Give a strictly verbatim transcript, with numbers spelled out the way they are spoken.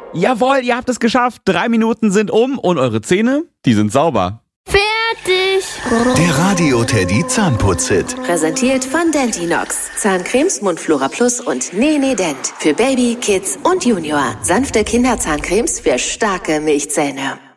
Jawohl, ihr habt es geschafft. Drei Minuten sind um und eure Zähne, die sind sauber. Fertig! Der Radio Teddy Zahnputz-Hit. Präsentiert von Dentinox. Zahncremes, Mundflora Plus und Nene Dent. Für Baby, Kids und Junior. Sanfte Kinderzahncremes für starke Milchzähne.